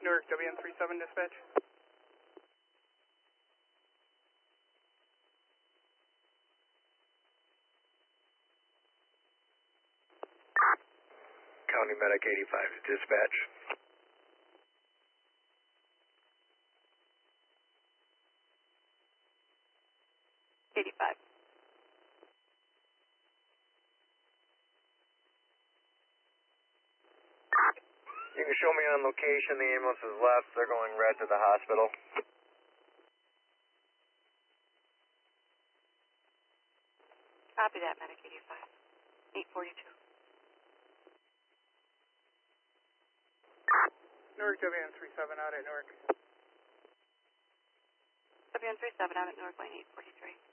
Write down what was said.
Newark WN37 dispatch. County Medic 85 to dispatch. You can show me on location, the ambulance is left, they're going right to the hospital. Copy that, Medic 85. 842. Newark WN37 out at Newark. WN37 out at Newark Lane 843.